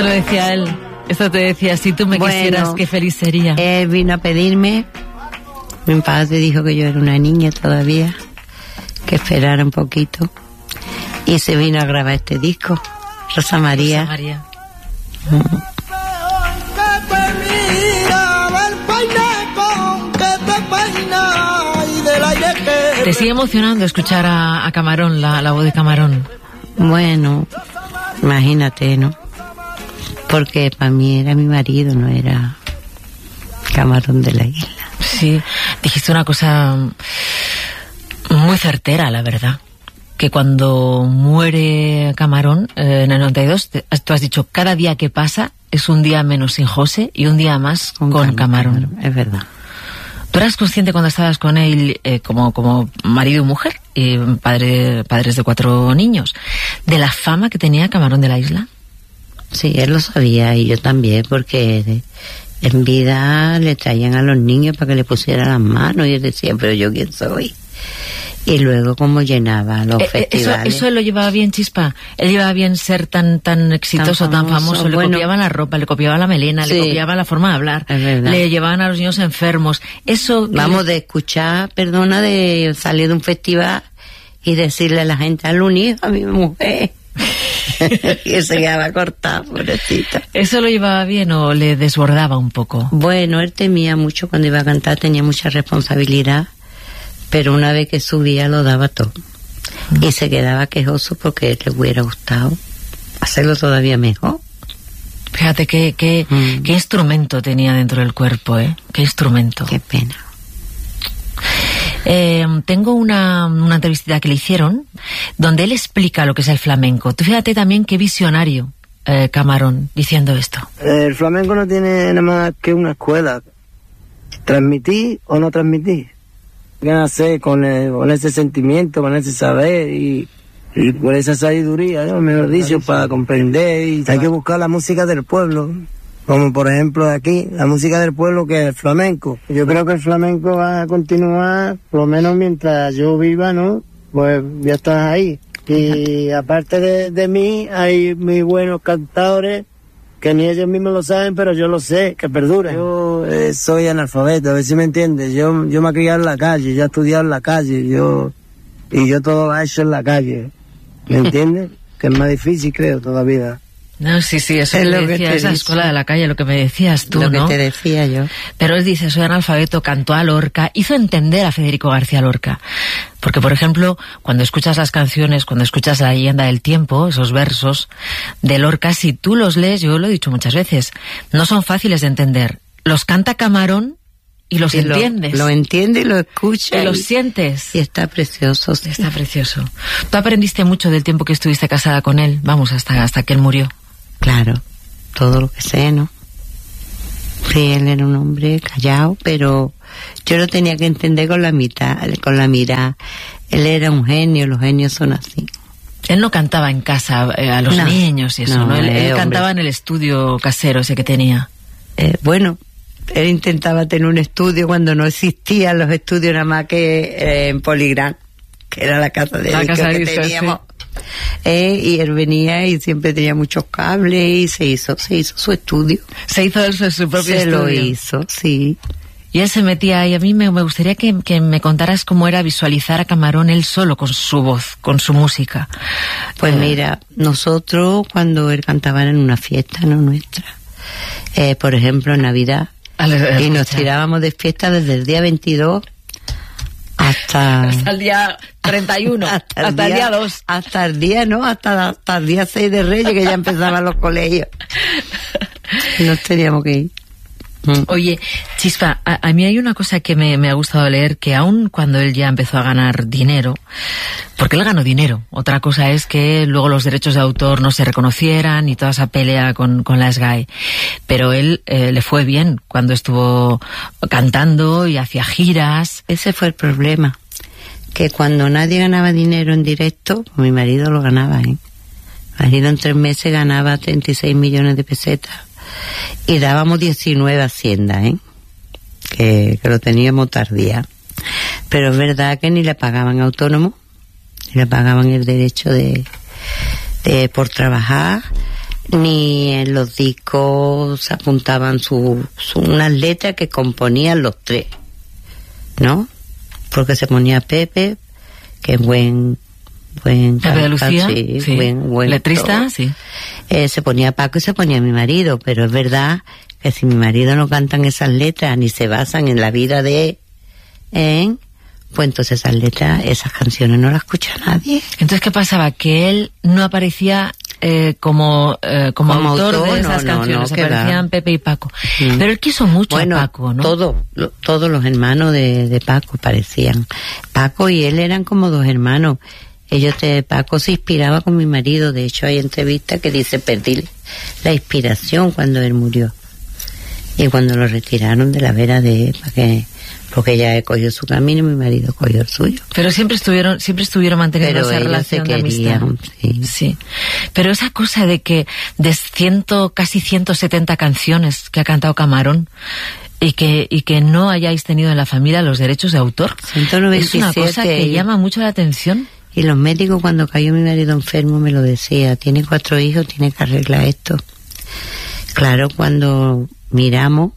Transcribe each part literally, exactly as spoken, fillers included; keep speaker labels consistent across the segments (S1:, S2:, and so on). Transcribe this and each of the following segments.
S1: te lo decía él. Esto te decía, si tú me bueno, quisieras, qué feliz sería.
S2: Él vino a pedirme. Mi padre dijo que yo era una niña todavía, que esperara un poquito. Y se vino a grabar este disco, Rosa María.
S1: Rosa María.
S2: Mm.
S1: ¿Te sigue emocionando escuchar a, a Camarón, la, la voz de Camarón?
S2: Bueno, imagínate, ¿no? Porque para mí era mi marido, no era Camarón de la Isla.
S1: Sí, dijiste una cosa muy certera, la verdad. Que cuando muere Camarón, eh, en el noventa y dos, te, tú has dicho, cada día que pasa es un día menos sin José y un día más con, con Camarón. Camarón.
S2: Es verdad.
S1: ¿Tú eras consciente cuando estabas con él, eh, como, como marido y mujer, y padre, padres de cuatro niños, de la fama que tenía Camarón de la Isla?
S2: Sí, él lo sabía y yo también, porque en vida le traían a los niños para que le pusieran las manos y él decía, pero yo quién soy. Y luego como llenaba los eh, festivales.
S1: Eso, eso él lo llevaba bien, Chispa. Él llevaba bien ser tan tan exitoso, tan famoso. Tan famoso. Le bueno, copiaban la ropa, le copiaban la melena, sí, le copiaban la forma de hablar. Le llevaban a los niños enfermos. Eso.
S2: Vamos, le... de escuchar, perdona, de salir de un festival y decirle a la gente, al unido a mi mujer. Que se quedaba cortada, pobrecita.
S1: ¿Eso lo llevaba bien o le desbordaba un poco?
S2: Bueno, él temía mucho cuando iba a cantar, tenía mucha responsabilidad. Pero una vez que subía lo daba todo. Mm. Y se quedaba quejoso porque le hubiera gustado hacerlo todavía mejor.
S1: Fíjate qué, qué, mm. qué instrumento tenía dentro del cuerpo, ¿eh? Qué instrumento.
S2: Qué pena.
S1: Eh, tengo una, una entrevista que le hicieron donde él explica lo que es el flamenco. Tú fíjate también qué visionario, eh, Camarón, diciendo esto.
S3: El flamenco no tiene nada más que una escuela. Transmitir o no transmitir. Que nacer con, el, con ese sentimiento, con ese saber y, y con esa sabiduría, ¿no? Mejor dicho, para comprender. Y hay que buscar la música del pueblo, como por ejemplo aquí, la música del pueblo, que es el flamenco. Yo creo que el flamenco va a continuar, por lo menos mientras yo viva, ¿no? Pues ya estás ahí. Y aparte de, de mí, hay muy buenos cantadores que ni ellos mismos lo saben, pero yo lo sé, que perdura. Yo eh, soy analfabeto, a ver si me entiendes. Yo, yo me he criado en la calle, yo he estudiado en la calle, yo y yo todo lo he hecho en la calle. ¿Me entiendes? Que es más difícil, creo, todavía.
S1: No, sí, sí, eso es lo que decía, esa escuela de la calle, lo que me decías tú,
S2: lo
S1: ¿no?
S2: Lo que te decía yo.
S1: Pero él dice, soy analfabeto, cantó a Lorca, hizo entender a Federico García Lorca. Porque, por ejemplo, cuando escuchas las canciones, cuando escuchas La leyenda del tiempo, esos versos de Lorca, si tú los lees, yo lo he dicho muchas veces, no son fáciles de entender. Los canta Camarón y los y entiendes.
S2: Lo, lo entiende y lo escucha.
S1: Y, y los
S2: y,
S1: sientes.
S2: Y está precioso. Sí.
S1: Está precioso. Tú aprendiste mucho del tiempo que estuviste casada con él, vamos, hasta, hasta que él murió.
S2: Claro, todo lo que sé, ¿no? Sí, él era un hombre callado, pero yo lo tenía que entender con la mitad, con la mirada. Él era un genio, los genios son así.
S1: Él no cantaba en casa eh, a los no, niños y eso, ¿no? ¿no? Él, eh, él cantaba en el estudio casero ese que tenía.
S2: Eh, bueno, él intentaba tener un estudio cuando no existían los estudios nada más que eh, en Poligrán, que era la casa de
S1: la casa
S2: que
S1: de
S2: teníamos.
S1: Sí.
S2: Eh, y él venía y siempre tenía muchos cables y se hizo, se hizo su estudio.
S1: Se hizo él su, su propio
S2: se
S1: estudio.
S2: Se lo hizo, sí.
S1: Y él se metía ahí. A mí me, me gustaría que, que me contaras cómo era visualizar a Camarón él solo con su voz, con su música.
S2: Pues eh. mira, nosotros cuando él cantaba en una fiesta, no nuestra, eh, por ejemplo en Navidad,
S1: al, al
S2: y nos tirábamos de fiesta desde el día veintidós hasta
S1: hasta el día treinta y uno, hasta el, hasta día, el día dos.
S2: Hasta el día, ¿no? Hasta, hasta el día seis de Reyes, que ya empezaban los colegios. Nos teníamos que ir.
S1: Mm. Oye, Chispa, a, a mí hay una cosa que me, me ha gustado leer, que aun cuando él ya empezó a ganar dinero, porque él ganó dinero, otra cosa es que luego los derechos de autor no se reconocieran y toda esa pelea con, con la S G A E, pero él eh, le fue bien cuando estuvo cantando y hacía giras.
S2: Ese fue el problema, que cuando nadie ganaba dinero en directo, pues mi marido lo ganaba, ¿eh? Mi marido en tres meses ganaba treinta y seis millones de pesetas. Y dábamos diecinueve haciendas, ¿eh? Que, que lo teníamos tardía. Pero es verdad que ni le pagaban autónomo, ni le pagaban el derecho de, de por trabajar, ni en los discos se apuntaban su, su, unas letras que componían los tres, ¿no? Porque se ponía Pepe, que es buen... buen
S1: Pepe de Lucía,
S2: sí,
S1: sí.
S2: Buen, buen
S1: letrista,
S2: todo.
S1: sí.
S2: Eh, se ponía Paco y se ponía mi marido, pero es verdad que si mi marido no cantan esas letras ni se basan en la vida de él, pues entonces esas letras, esas canciones no las escucha nadie.
S1: Entonces, ¿qué pasaba? Que él no aparecía eh, como, eh, como, como autor, autor de esas no, canciones, no, no, aparecían Pepe y Paco. Mm. Pero él quiso mucho
S2: bueno,
S1: a Paco, ¿no?
S2: Todo, lo, todos los hermanos de, de Paco parecían. Paco y él eran como dos hermanos. Ellos te, Paco se inspiraba con mi marido. De hecho, hay entrevistas que dice, perdí la inspiración cuando él murió. Y cuando lo retiraron de la vera de él, para que, porque ella cogió su camino y mi marido cogió el suyo.
S1: Pero siempre estuvieron, siempre estuvieron manteniendo
S2: Pero
S1: esa relación de amistad.
S2: Sí.
S1: sí. Pero esa cosa de que de ciento, casi ciento setenta canciones que ha cantado Camarón, y que y que no hayáis tenido en la familia los derechos de autor,
S2: ciento noventa y siete,
S1: es una cosa que llama mucho la atención.
S2: Y los médicos, cuando cayó mi marido enfermo, me lo decía, tiene cuatro hijos, tiene que arreglar esto. Claro, cuando miramos,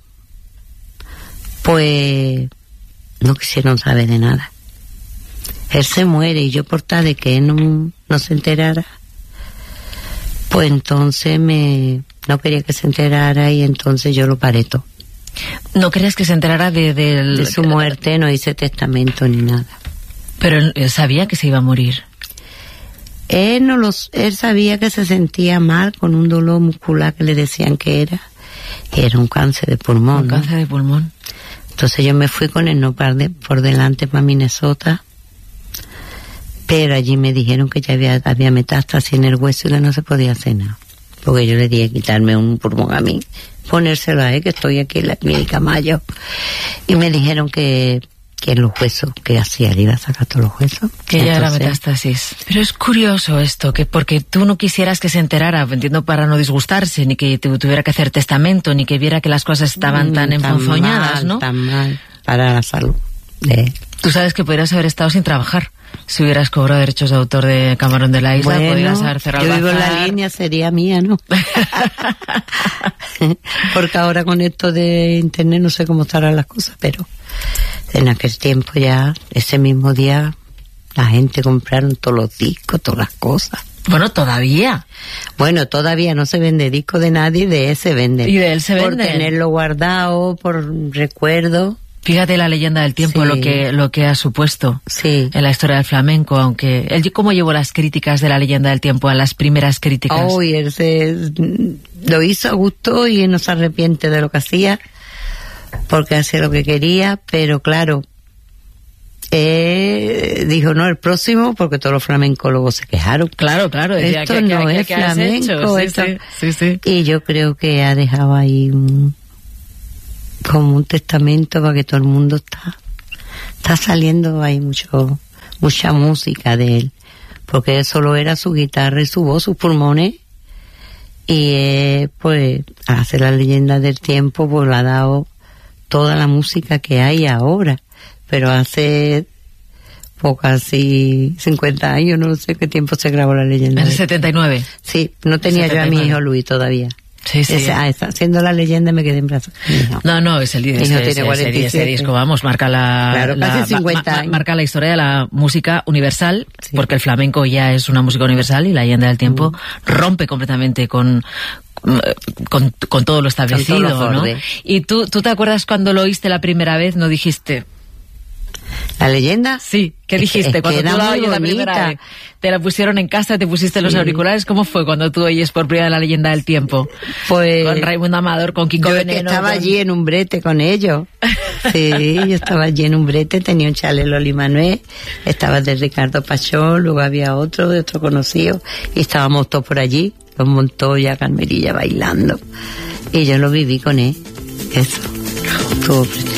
S2: pues no quisieron saber de nada. Él se muere y yo por tal de que él no, no se enterara, pues entonces me no quería que se enterara y entonces yo lo paré todo.
S1: ¿No querías que se enterara de, de, el...
S2: de su muerte? No hice testamento ni nada.
S1: Pero él sabía que se iba a morir.
S2: Él no los, él sabía que se sentía mal con un dolor muscular que le decían que era. Era un cáncer de pulmón.
S1: Un
S2: ¿no?
S1: cáncer de pulmón.
S2: Entonces yo me fui con el nopal de, por delante para Minnesota, pero allí me dijeron que ya había, había metástasis en el hueso y que no se podía hacer nada. Porque yo le dije quitarme un pulmón a mí, ponérselo a él, que estoy aquí en la clínica Mayo. Y me dijeron que que en los huesos, que hacía, le iba a sacar todos los huesos.
S1: Que ya era metástasis. Pero es curioso esto, que porque tú no quisieras que se enterara, entiendo, para no disgustarse, ni que tuviera que hacer testamento, ni que viera que las cosas estaban tan, tan emponzoñadas,
S2: mal,
S1: ¿no?
S2: Tan mal, para la salud de él.
S1: Tú sabes que podrías haber estado sin trabajar. Si hubieras cobrado derechos de autor de Camarón de la Isla,
S2: bueno,
S1: podrías haber cerrado el bazar.
S2: Yo vivo en la línea, sería mía, ¿no? Porque ahora con esto de internet no sé cómo estarán las cosas, pero en aquel tiempo ya, ese mismo día, la gente compraron todos los discos, todas las cosas.
S1: Bueno, todavía.
S2: Bueno, todavía no se vende disco de nadie, de él se vende.
S1: Y de él se vende.
S2: Por tenerlo guardado, por recuerdo.
S1: Fíjate la leyenda del tiempo,
S2: sí.
S1: lo que lo que ha supuesto
S2: sí.
S1: en la historia del flamenco, aunque él cómo llevó las críticas de la leyenda del tiempo, a las primeras críticas.
S2: Oh, y él se, lo hizo a gusto y no se arrepiente de lo que hacía, porque hacía lo que quería, pero claro, eh, dijo no, el próximo, porque todos los flamencólogos se quejaron.
S1: Claro, claro, decía
S2: esto
S1: que,
S2: no
S1: que,
S2: es
S1: que
S2: flamenco,
S1: sí,
S2: esto.
S1: Sí, sí, sí.
S2: Y yo creo que ha dejado ahí un como un testamento para que todo el mundo está está saliendo ahí mucho mucha música de él, porque solo era su guitarra y su voz, sus pulmones, y eh, pues al hacer la leyenda del tiempo pues le ha dado toda la música que hay ahora, pero hace pues casi cincuenta años, no sé qué tiempo se grabó la leyenda.
S1: En el setenta y nueve.
S2: Sí, no tenía setenta y nueve. Yo a mi hijo Luis todavía.
S1: Sí, sí.
S2: Esa, esa, haciendo la leyenda me quedé en brazos.
S1: No, no, no es el, ese, ese, ese, ese disco, vamos, marca la,
S2: claro,
S1: la
S2: casi cincuenta
S1: ma,
S2: años.
S1: marca la historia de la música universal, sí. Porque el flamenco ya es una música universal y la leyenda del tiempo mm. rompe completamente con con, con todo lo establecido, todo lo ¿no? Y tú, tú te acuerdas cuando lo oíste la primera vez, no dijiste...
S2: ¿La leyenda?
S1: Sí, ¿qué dijiste?
S2: Es que,
S1: cuando
S2: es que
S1: tú la
S2: oyes
S1: la primera vez, te la pusieron en casa, te pusiste sí. los auriculares, ¿cómo fue cuando tú oyes por primera vez la leyenda del tiempo?
S2: Pues...
S1: Con Raimundo Amador, con Kiko
S2: yo
S1: Veneno.
S2: Yo estaba
S1: con...
S2: allí en un brete con ellos. Sí, yo estaba allí en un brete, tenía un chale Loli Manuel, estaba de Ricardo Pachón, luego había otro, de otro conocido, y estábamos todos por allí, los Montoya, Carmerilla bailando. Y yo lo viví con él. Eso. Estuvo